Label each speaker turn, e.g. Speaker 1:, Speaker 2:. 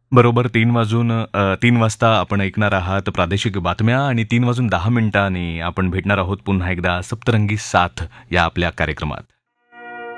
Speaker 1: बरोबर 3 वाजता आपण ऐकणार आहात प्रादेशिक बातम्या आणि 3 वाजून 10 मिनिटांनी आपण भेटणार आहोत पुन्हा एकदा सप्तरंगी साथ या आपल्या कार्यक्रमात.